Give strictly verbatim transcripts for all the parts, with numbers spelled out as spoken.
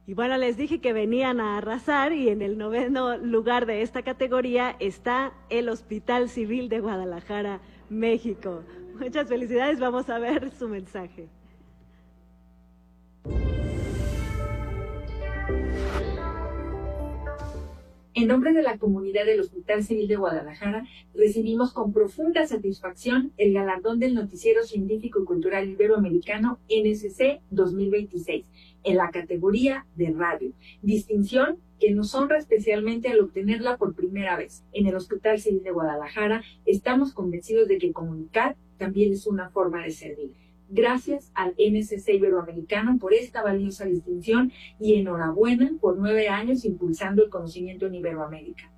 Y bueno, les dije que venían a arrasar y en el noveno lugar de esta categoría está el Hospital Civil de Guadalajara, México. Muchas felicidades, vamos a ver su mensaje. En nombre de la comunidad del Hospital Civil de Guadalajara, recibimos con profunda satisfacción el galardón del Noticiero Científico y Cultural Iberoamericano N S C dos mil veintiséis, en la categoría de radio, distinción que nos honra especialmente al obtenerla por primera vez. En el Hospital Civil de Guadalajara estamos convencidos de que comunicar también es una forma de servir. Gracias al N S C Iberoamericano por esta valiosa distinción y enhorabuena por nueve años impulsando el conocimiento en Iberoamérica.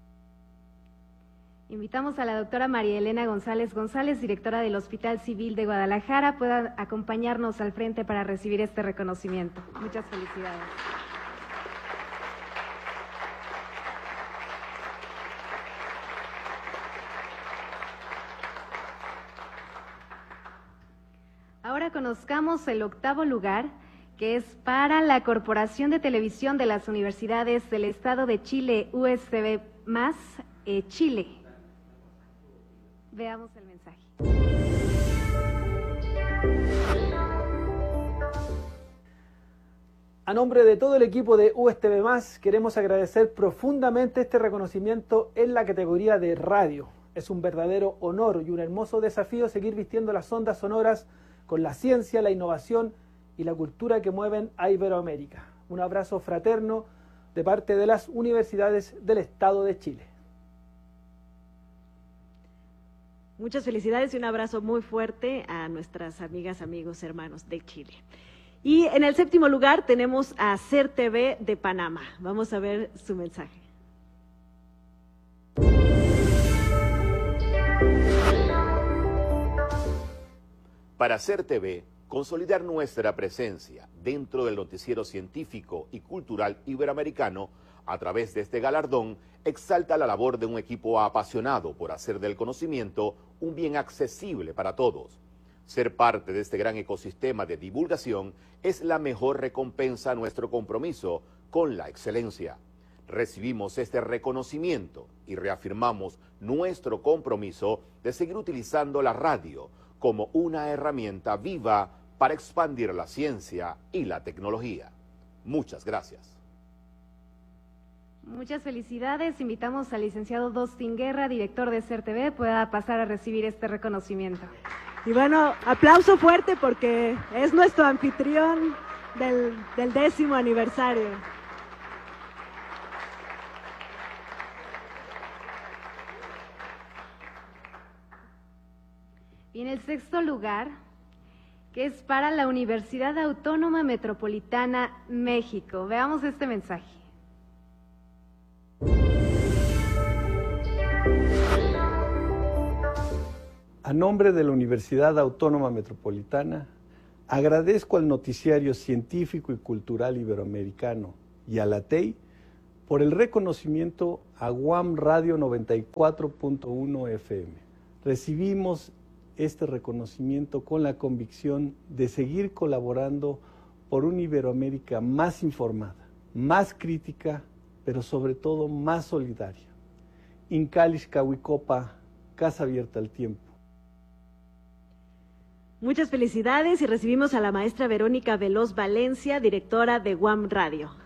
Invitamos a la doctora María Elena González González, directora del Hospital Civil de Guadalajara, pueda acompañarnos al frente para recibir este reconocimiento. Muchas felicidades. Ahora conozcamos el octavo lugar, que es para la Corporación de Televisión de las Universidades del Estado de Chile, U S T V más, eh, Chile. Veamos el mensaje. A nombre de todo el equipo de U S T V más, queremos agradecer profundamente este reconocimiento en la categoría de radio. Es un verdadero honor y un hermoso desafío seguir vistiendo las ondas sonoras con la ciencia, la innovación y la cultura que mueven a Iberoamérica. Un abrazo fraterno de parte de las universidades del Estado de Chile. Muchas felicidades y un abrazo muy fuerte a nuestras amigas, amigos, hermanos de Chile. Y en el séptimo lugar tenemos a C E R T V de Panamá. Vamos a ver su mensaje. Para C E R T V, consolidar nuestra presencia dentro del noticiero científico y cultural iberoamericano a través de este galardón exalta la labor de un equipo apasionado por hacer del conocimiento un bien accesible para todos. Ser parte de este gran ecosistema de divulgación es la mejor recompensa a nuestro compromiso con la excelencia. Recibimos este reconocimiento y reafirmamos nuestro compromiso de seguir utilizando la radio como una herramienta viva para expandir la ciencia y la tecnología. Muchas gracias. Muchas felicidades. Invitamos al licenciado Dustin Guerra, director de C E R T V, pueda pasar a recibir este reconocimiento. Y bueno, aplauso fuerte porque es nuestro anfitrión del, del décimo aniversario. Y en el sexto lugar, que es para la Universidad Autónoma Metropolitana México. Veamos este mensaje. A nombre de la Universidad Autónoma Metropolitana, agradezco al Noticiario Científico y Cultural Iberoamericano y a la T E I por el reconocimiento a U A M Radio noventa y cuatro punto uno F M. Recibimos este reconocimiento con la convicción de seguir colaborando por una Iberoamérica más informada, más crítica, pero sobre todo más solidaria. Incalish Cahuicopa, Casa Abierta al Tiempo. Muchas felicidades y recibimos a la maestra Verónica Veloz Valencia, directora de U A M Radio.